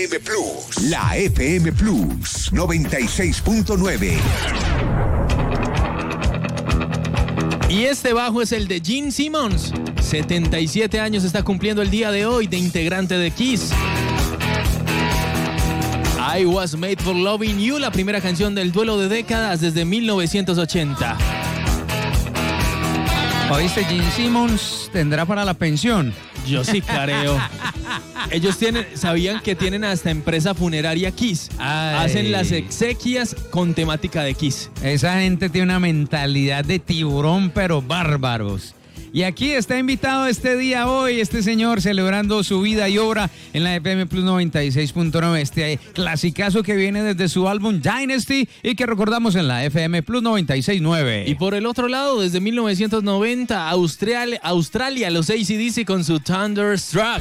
FM Plus. La FM Plus 96.9. Y este bajo es el de Gene Simmons. 77 años está cumpliendo el día de hoy de integrante de Kiss. I Was Made for Loving You, la primera canción del duelo de décadas desde 1980. ¿Oíste? Gene Simmons tendrá para la pensión. Yo sí creo. Ellos sabían que tienen hasta empresa funeraria Kiss. Ay. Hacen las exequias con temática de Kiss. Esa gente tiene una mentalidad de tiburón, pero bárbaros. Y aquí está invitado este día hoy, este señor celebrando su vida y obra en la FM Plus 96.9, este clasicazo que viene desde su álbum Dynasty y que recordamos en la FM Plus 96.9. Y por el otro lado, desde 1990, Australia, los AC/DC con su Thunderstruck.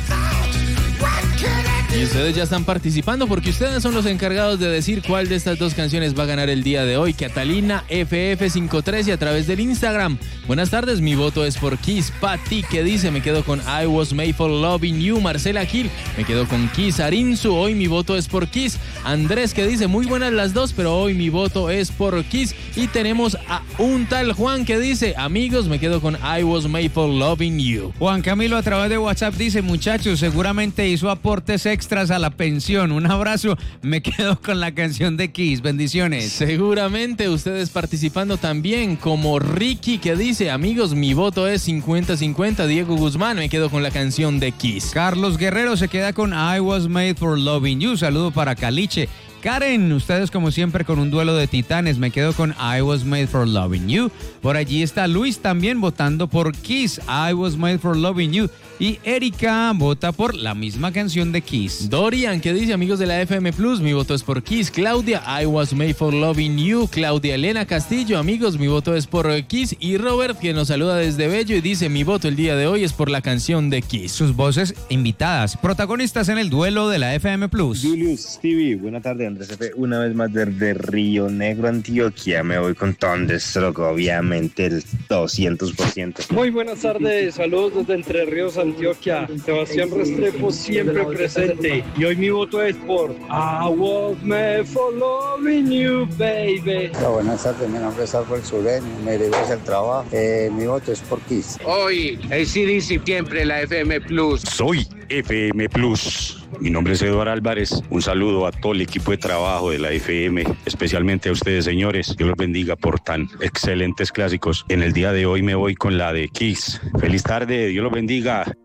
Y ustedes ya están participando porque ustedes son los encargados de decir cuál de estas dos canciones va a ganar el día de hoy. Catalina FF513 a través del Instagram. Buenas tardes, mi voto es por Kiss. Patti, que dice, me quedo con I Was Made for Loving You. Marcela Gil, me quedo con Kiss. Arinzu, hoy mi voto es por Kiss. Andrés, que dice, muy buenas las dos, pero hoy mi voto es por Kiss. Y tenemos a un tal Juan que dice, amigos, me quedo con I Was Made for Loving You. Juan Camilo a través de WhatsApp dice, muchachos, seguramente hizo aportes extras a la pensión. Un abrazo, me quedo con la canción de Kiss. Bendiciones. Seguramente ustedes participando también, como Ricky que dice, amigos, mi voto es 50-50. Diego Guzmán, me quedo con la canción de Kiss. Carlos Guerrero se queda con I Was Made for Loving You. Saludo para Caliche. Karen, ustedes como siempre con un duelo de titanes, me quedo con I Was Made for Loving You. Por allí está Luis también votando por Kiss, I Was Made for Loving You. Y Erika vota por la misma canción de Kiss. Dorian, que dice, amigos de la FM Plus, mi voto es por Kiss. Claudia, I Was Made for Loving You. Claudia Elena Castillo, amigos, mi voto es por Kiss. Y Robert, que nos saluda desde Bello y dice, mi voto el día de hoy es por la canción de Kiss. Sus voces invitadas, protagonistas en el duelo de la FM Plus. Julius, Stevie, buena tarde, Andrés F. Una vez más desde Río Negro, Antioquia. Me voy con Thunderstruck, obviamente el 200%. Muy buenas tardes, saludos desde Entre Ríos, Antioquia. Sebastián Restrepo siempre presente. Y hoy mi voto es por I Was Made for Loving You, baby. Hola, buenas tardes, mi nombre es Álvaro Sureño, me dirijo hacia el trabajo. Mi voto es por Kiss. Hoy, el CDC siempre la FM Plus. Soy FM Plus. Mi nombre es Eduardo Álvarez. Un saludo a todo el equipo de trabajo de la FM, especialmente a ustedes, señores. Dios los bendiga por tan excelentes clásicos. En el día de hoy me voy con la de Kiss. Feliz tarde, Dios los bendiga.